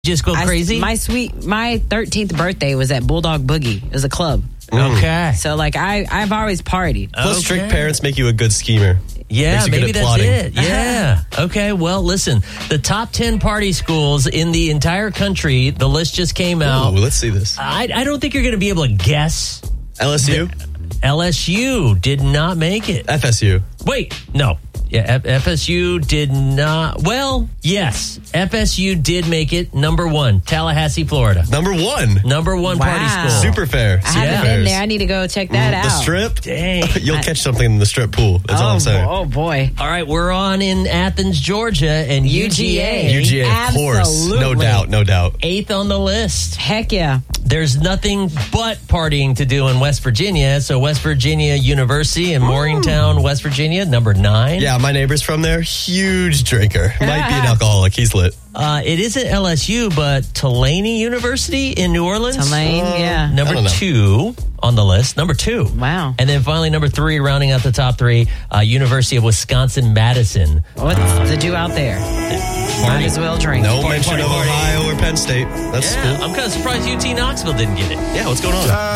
Just go crazy? My 13th birthday was at Bulldog Boogie. It was a club. Okay. So, like, I've always partied. Plus, strict parents make you a good schemer. Yeah, maybe that's plotting. it. Yeah. Okay, well, listen. The top 10 party schools in the entire country, the list just came out. Ooh, let's see this. I don't think you're going to be able to guess. LSU? LSU did not make it. FSU. Wait, no. Yeah, FSU did not. Well, yes. FSU did make it. Number 1, Tallahassee, Florida. Number 1. Number 1 party school. Super fair. I haven't been there. I need to go check that out. The strip? Dang. You'll catch something in the strip pool. That's all I'm saying. Oh, boy. All right, we're on in Athens, Georgia, and UGA. UGA, of course. Absolutely. No doubt. 8th on the list. Heck yeah. There's nothing but partying to do in West Virginia. So West Virginia University in Morgantown, West Virginia, number 9. Yeah, my neighbor's from there. Huge drinker. Might be an alcoholic. He's lit. It isn't LSU, but Tulane University in New Orleans. Tulane, yeah. Number 2 on the list. Number 2. Wow. And then finally, number 3, rounding out the top 3, University of Wisconsin-Madison. What's to do out there? Might as well drink. No mention of Ohio or Penn State. That's cool. I'm kind of surprised UT Knoxville didn't get it. Yeah, what's going on?